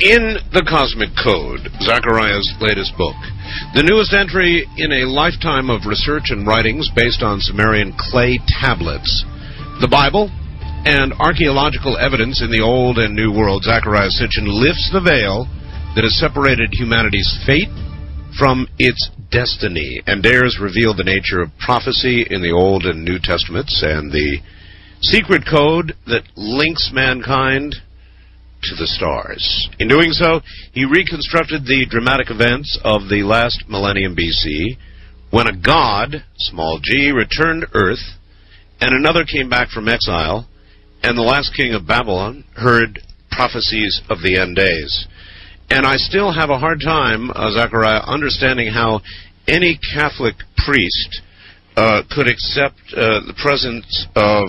In the Cosmic Code, Zechariah's latest book, the newest entry in a lifetime of research and writings based on Sumerian clay tablets, the Bible, and archaeological evidence in the Old and New World, Zechariah Sitchin lifts the veil that has separated humanity's fate from its destiny and dares reveal the nature of prophecy in the Old and New Testaments and the secret code that links mankind to the stars. In doing so, he reconstructed the dramatic events of the last millennium BC, when a god, small g, returned to earth, and another came back from exile, and the last king of Babylon heard prophecies of the end days. And I still have a hard time, Zechariah, understanding how any Catholic priest could accept the presence of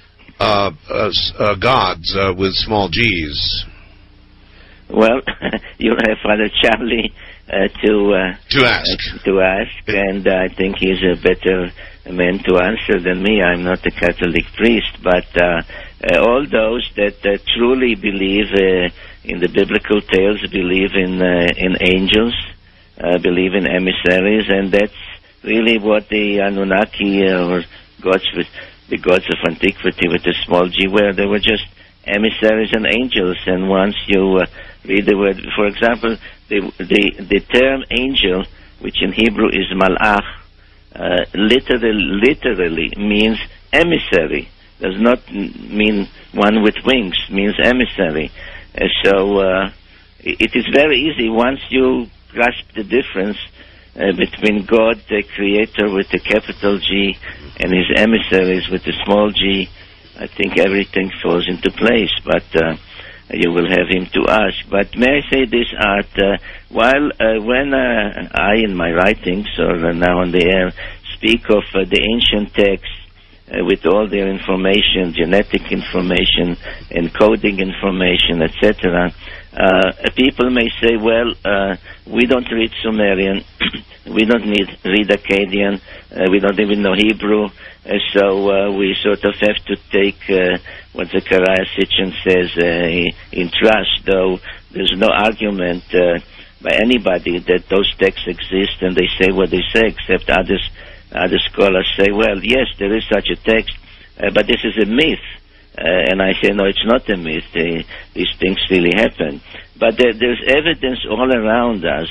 gods with small g's. Well, you'll have Father Charlie to ask, and I think he's a better man to answer than me. I'm not a Catholic priest, but all those that truly believe in the biblical tales believe in angels, believe in emissaries, and that's really what the Anunnaki or the gods of antiquity with a small g were. They were just emissaries and angels. And once you read the word, for example, the term angel, which in Hebrew is malach, literally means emissary. Does not mean one with wings, means emissary. So it is very easy once you grasp the difference between God, the Creator, with the capital G, and His emissaries with the small g. I think everything falls into place, but you will have him to ask. But may I say this, Art, when I, in my writings, or now on the air, speak of the ancient texts, with all their information, genetic information, encoding information, etc., people may say, well, we don't read Sumerian, we don't read Akkadian, we don't even know Hebrew, so we sort of have to take what Zechariah Sitchin says in trust, though there's no argument by anybody that those texts exist and they say what they say, except other scholars say, well, yes, there is such a text, but this is a myth. And I say, no, it's not a myth. These things really happen. But there's evidence all around us.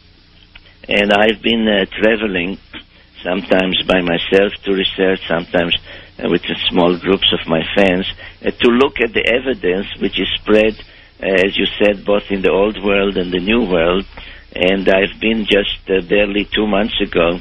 And I've been traveling, sometimes by myself to research, sometimes with small groups of my fans, to look at the evidence which is spread, as you said, both in the Old World and the New World. And I've been just barely 2 months ago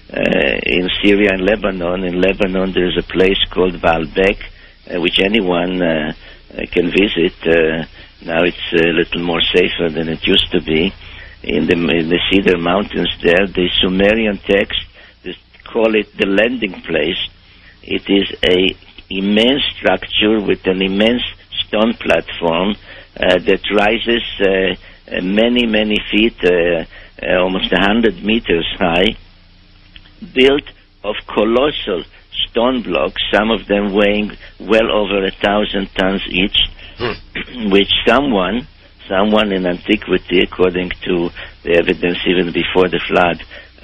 in Syria and Lebanon. In Lebanon, there's a place called Baalbek, which anyone can visit. Now it's a little more safer than it used to be. In the Cedar Mountains there, the Sumerian text, they call it the landing place. It is a immense structure with an immense stone platform that rises many, many feet, almost 100 meters high, built of colossal stone blocks, some of them weighing well over 1,000 tons each, which someone in antiquity, according to the evidence even before the flood,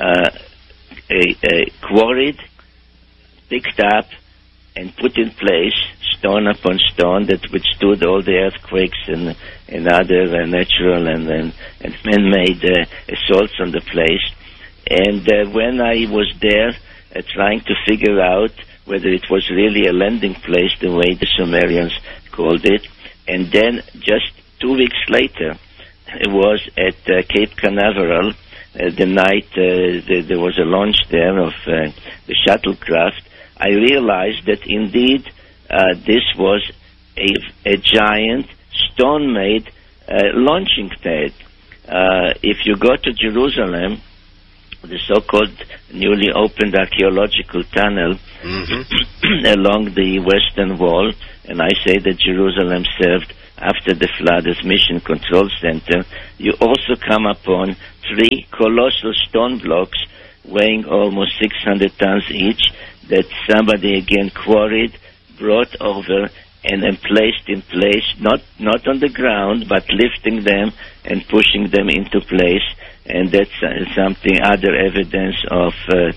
quarried, picked up, and put in place, stone upon stone, that withstood all the earthquakes and other natural and man-made assaults on the place. And when I was there trying to figure out whether it was really a landing place, the way the Sumerians called it, and then just 2 weeks later, it was at Cape Canaveral, the night there was a launch there of the shuttlecraft, I realized that indeed this was a giant stone-made launching pad. If you go to Jerusalem, the so-called newly opened archaeological tunnel along the Western Wall, and I say that Jerusalem served after the flood as mission control center, you also come upon 3 colossal stone blocks weighing almost 600 tons each that somebody again quarried, brought over, and then placed in place, not on the ground, but lifting them and pushing them into place. And that's something, other evidence of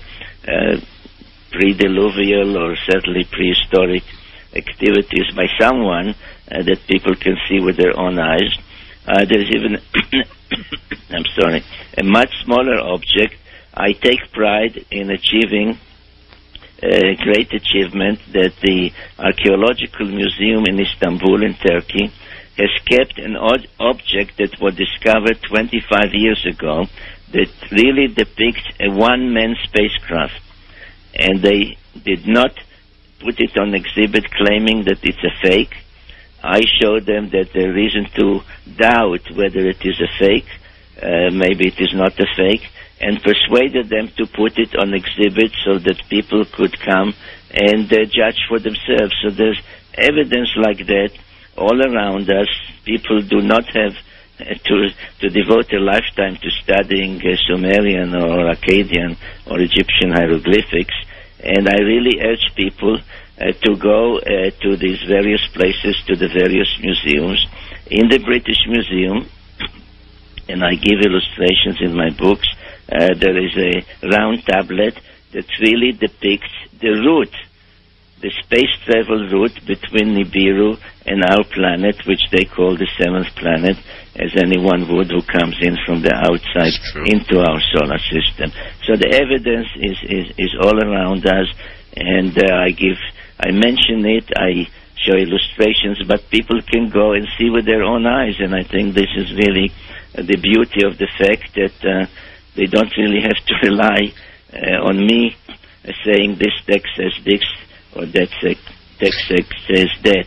pre-diluvial or certainly prehistoric activities by someone that people can see with their own eyes. There's even, a much smaller object. I take pride in achieving a great achievement that the Archaeological Museum in Istanbul in Turkey has kept an object that was discovered 25 years ago that really depicts a one-man spacecraft. And they did not put it on exhibit claiming that it's a fake. I showed them that there is reason to doubt whether it is a fake, maybe it is not a fake, and persuaded them to put it on exhibit so that people could come and judge for themselves. So there's evidence like that all around us. People do not have to devote a lifetime to studying Sumerian or Akkadian or Egyptian hieroglyphics, and I really urge people to go to these various places, to the various museums. In the British Museum, and I give illustrations in my books, there is a round tablet that really depicts the route, the space travel route between Nibiru and our planet, which they call the seventh planet, as anyone would who comes in from the outside into our solar system. So the evidence is all around us, and I mention it, I show illustrations, but people can go and see with their own eyes, and I think this is really the beauty of the fact that they don't really have to rely on me saying this text says this or that text says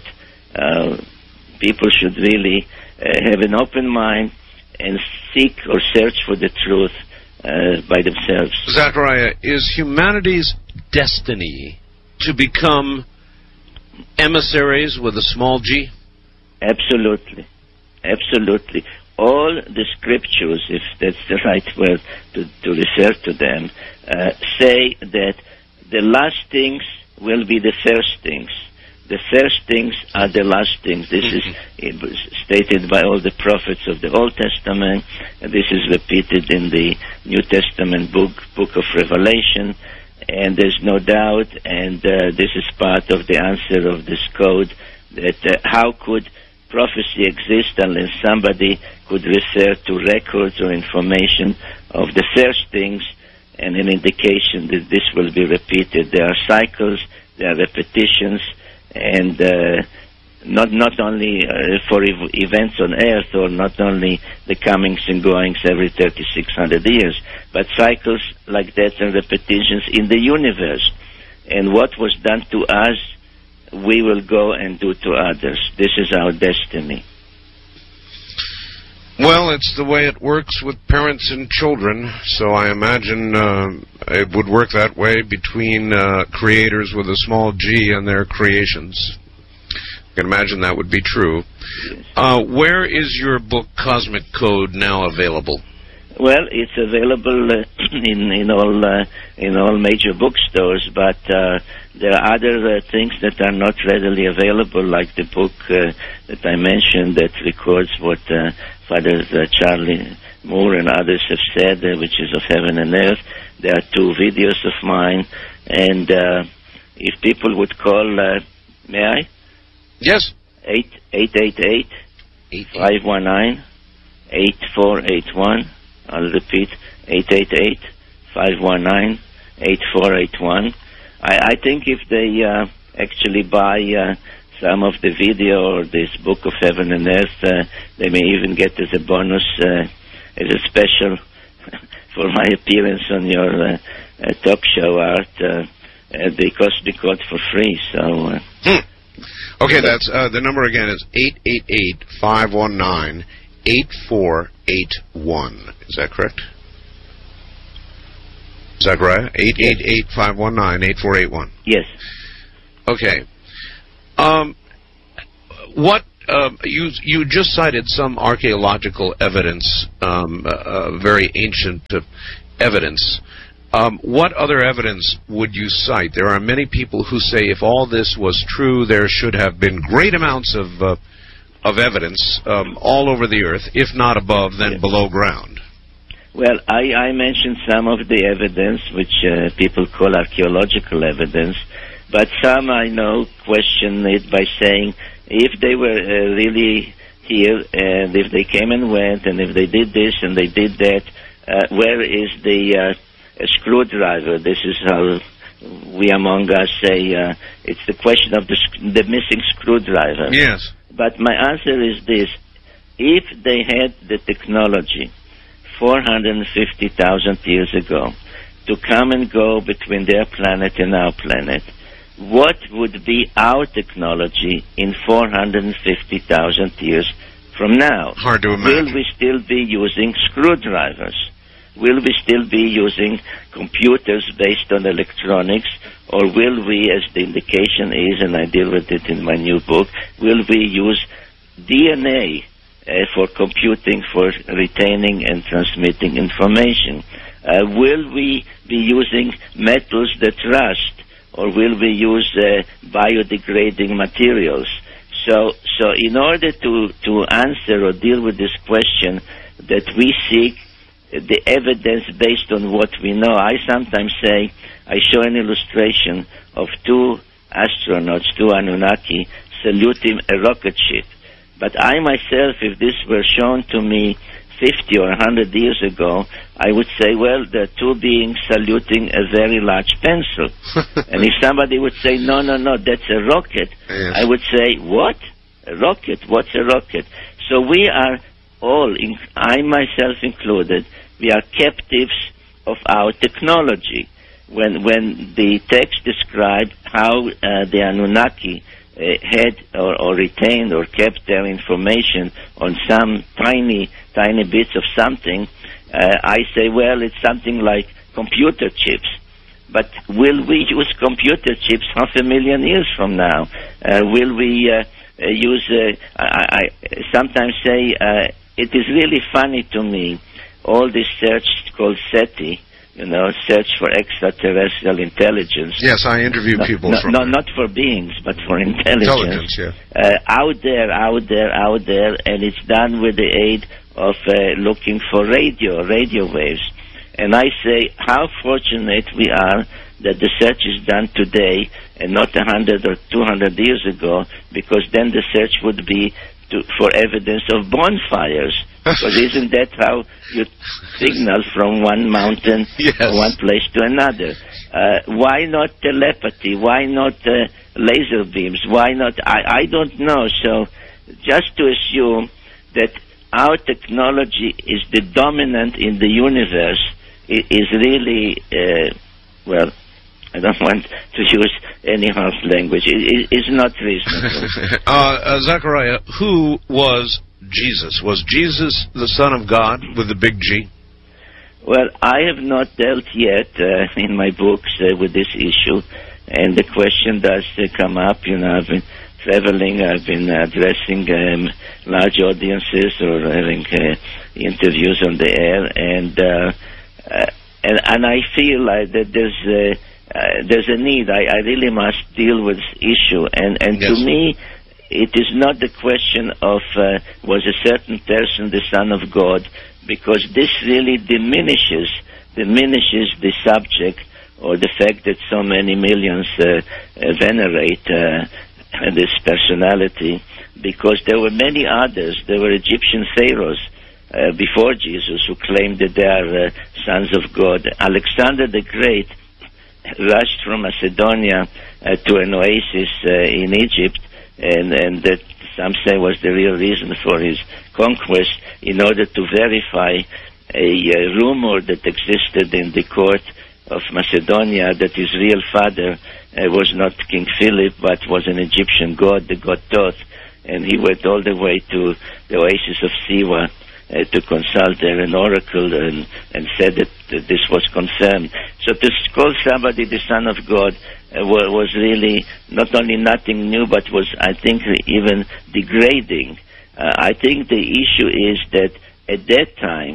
that. People should really have an open mind and seek or search for the truth by themselves. Zachariah, is humanity's destiny to become emissaries with a small g? Absolutely. Absolutely. All the scriptures, if that's the right word to refer to them, say that the last things will be the first things. The first things are the last things. This is stated by all the prophets of the Old Testament, and this is repeated in the New Testament book of Revelation, and there's no doubt, and this is part of the answer of this code, that how could prophecy exist unless somebody could refer to records or information of the first things and an indication that this will be repeated. There are cycles, there are repetitions, and not only for events on Earth, or not only the comings and goings every 3,600 years, but cycles like that and repetitions in the universe. And what was done to us, we will go and do to others. This is our destiny. Well, it's the way it works with parents and children, so I imagine it would work that way between creators with a small g and their creations. I can imagine that would be true. Yes. Where is your book, Cosmic Code, now available? Well, it's available in all major bookstores, but there are other things that are not readily available, like the book that I mentioned that records what Father Charlie Moore and others have said, which is Of Heaven and Earth. There are 2 videos of mine, and if people would call, may I? Yes. 888-519-8481. I'll repeat, 888-519-8481. I think if they actually buy some of the video or this book of Heaven and Earth, they may even get as a bonus, as a special for my appearance on your talk show, Art, the Cosmic Code for free. So. Okay, that's the number again is 888-519-8481. Is that correct? Zachariah? 888-519-8481. Yes. Okay. What you just cited some archaeological evidence, very ancient evidence. What other evidence would you cite? There are many people who say if all this was true, there should have been great amounts of evidence all over the earth, if not above, then below ground. Well, I mentioned some of the evidence, which people call archaeological evidence, but some I know question it by saying if they were really here, and if they came and went, and if they did this and they did that, where is the screwdriver? This is how we among us say it's the question of the missing screwdriver. Yes. But my answer is this. If they had the technology 450,000 years ago to come and go between their planet and our planet, what would be our technology in 450,000 years from now? Hard to imagine. Will we still be using screwdrivers? Will we still be using computers based on electronics? Or will we, as the indication is, and I deal with it in my new book, will we use DNA for computing, for retaining and transmitting information? Will we be using metals that rust? Or will we use biodegrading materials? So in order to answer or deal with this question that we seek the evidence based on what we know, I sometimes say, I show an illustration of two astronauts, two Anunnaki, saluting a rocket ship. But I myself, if this were shown to me 50 or 100 years ago, I would say, well, there are two beings saluting a very large pencil. And if somebody would say, no, that's a rocket, yes, I would say, what? A rocket? What's a rocket? So we are all, I myself included, we are captives of our technology. When the text described how the Anunnaki had or retained or kept their information on some tiny bits of something, I say, well, it's something like computer chips. But will we use computer chips 500,000 years from now? Will we use, I sometimes say, it is really funny to me, all this search called SETI, search for extraterrestrial intelligence. Yes, I interview people from not for beings, but for intelligence. Yeah. Out there, and it's done with the aid of looking for radio waves. And I say, how fortunate we are that the search is done today and not 100 or 200 years ago, because then the search would be for evidence of bonfires. Because isn't that how you signal from one mountain, yes, from one place to another? Why not telepathy? Why not laser beams? Why not? I don't know. So just to assume that our technology is the dominant in the universe is really, well, I don't want to use any harsh language. It's not reasonable. Zechariah, who was Jesus? Was Jesus the Son of God with the big G? Well, I have not dealt yet in my books with this issue, and the question does come up. I've been traveling, I've been addressing large audiences or having interviews on the air, and I feel like that there's a need. I really must deal with this issue, and yes, to me, it is not the question of was a certain person the Son of God, because this really diminishes the subject or the fact that so many millions venerate this personality, because there were many others. There were Egyptian pharaohs before Jesus who claimed that they are sons of God. Alexander the Great rushed from Macedonia to an oasis in Egypt, and that some say was the real reason for his conquest, in order to verify a rumor that existed in the court of Macedonia that his real father was not King Philip, but was an Egyptian god, the god Thoth, and he went all the way to the oasis of Siwa to consult there an oracle, and said that this was confirmed. So to call somebody the Son of God was really not only nothing new, but was, I think, even degrading. I think the issue is that at that time,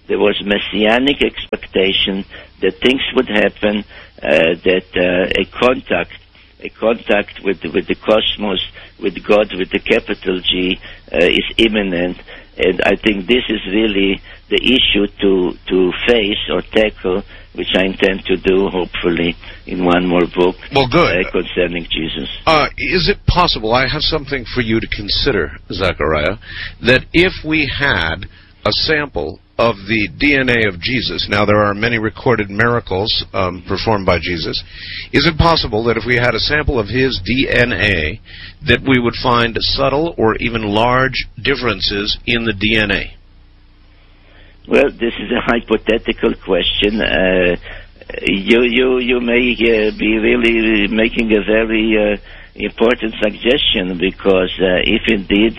There was messianic expectation that things would happen, that a contact with the cosmos, with God, with the capital G, is imminent. And I think this is really the issue to face or tackle, which I intend to do, hopefully, in one more book. Well, good. Concerning Jesus. Is it possible, I have something for you to consider, Zechariah, that if we had a sample of the DNA of Jesus, now there are many recorded miracles performed by Jesus, is it possible that if we had a sample of his DNA, that we would find subtle or even large differences in the DNA? Well, this is a hypothetical question. You may be really making a very important suggestion, because if indeed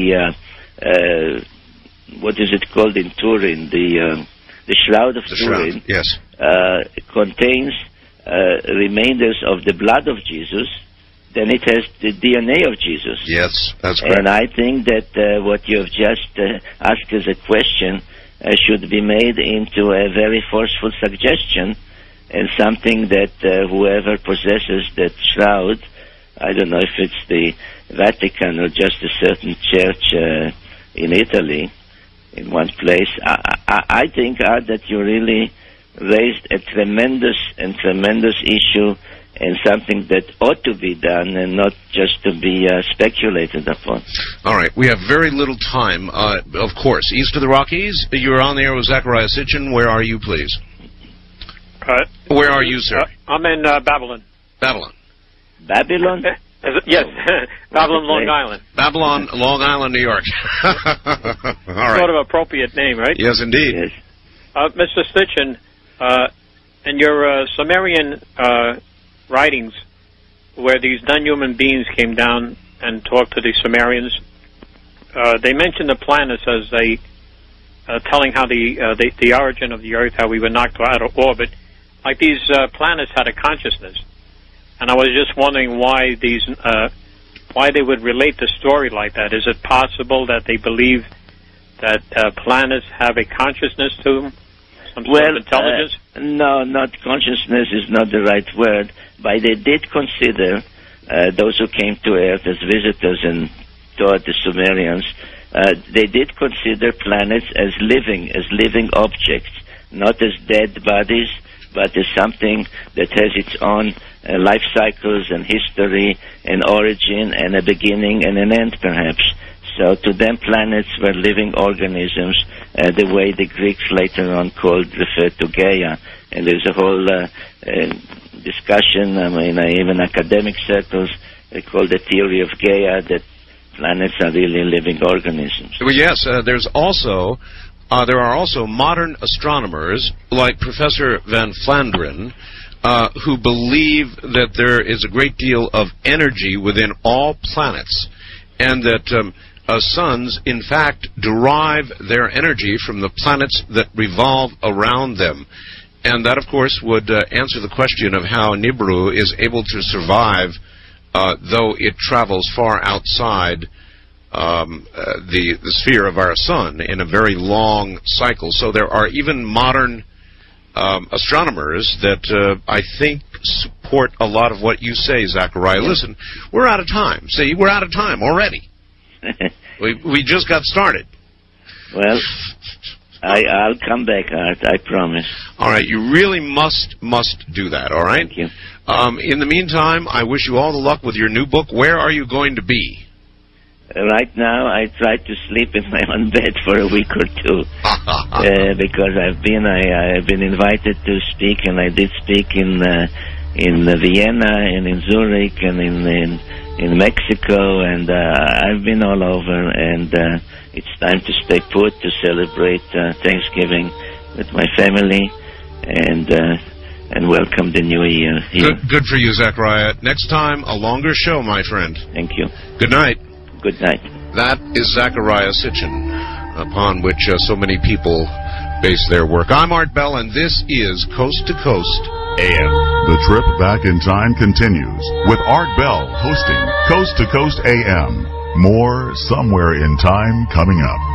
the what is it called in Turin, the Shroud of Turin, yes, contains remainders of the blood of Jesus, then it has the DNA of Jesus. Yes, that's correct. And I think that what you have just asked as a question should be made into a very forceful suggestion, and something that whoever possesses that shroud, I don't know if it's the Vatican or just a certain church in Italy, in one place, I think that you really raised a tremendous issue, and something that ought to be done and not just to be speculated upon. All right, we have very little time. Of course, east of the Rockies, you're on the air with Zechariah Sitchin. Where are you, please? Where are you, sir? I'm in Babylon. Babylon. Babylon? Yes, Babylon, Long Island. Babylon, Long Island, New York. All right. Sort of appropriate name, right? Yes, indeed. Yes. Mr. Sitchin, in your Sumerian writings, where these non-human beings came down and talked to the Sumerians, they mentioned the planets as they telling how the origin of the Earth, how we were knocked out of orbit. Like these planets had a consciousness, and I was just wondering why they would relate the story like that. Is it possible that they believe that planets have a consciousness to them? Some sort of intelligence? No, not consciousness is not the right word, but they did consider those who came to Earth as visitors and taught the Sumerians. They did consider planets as living objects, not as dead bodies, but as something that has its own life cycles and history and origin and a beginning and an end, perhaps. So to them, planets were living organisms, the way the Greeks later on referred to Gaia. And there's a whole discussion, even academic circles, they call the theory of Gaia, that planets are really living organisms. Well, yes, there are also modern astronomers like Professor Van Flandren who believe that there is a great deal of energy within all planets, and that suns, in fact, derive their energy from the planets that revolve around them. And that, of course, would answer the question of how Nibiru is able to survive, though it travels far outside the sphere of our sun in a very long cycle. So there are even modern astronomers that I think support a lot of what you say, Zechariah. Yeah. Listen, we're out of time. See, we're out of time already. we just got started. Well, I'll come back, Art, I promise. All right, you really must do that, all right? Thank you. In the meantime, I wish you all the luck with your new book. Where are you going to be? Right now, I try to sleep in my own bed for a week or two, because I've been invited to speak, and I did speak in Vienna and in Zurich and in Mexico, and I've been all over, and it's time to stay put, to celebrate Thanksgiving with my family, and welcome the new year here. Good for you, Zechariah. Next time, a longer show, my friend. Thank you. Good night. Good night. That is Zechariah Sitchin, upon which so many people base their work. I'm Art Bell, and this is Coast to Coast AM. The trip back in time continues with Art Bell hosting Coast to Coast AM. More Somewhere in Time coming up.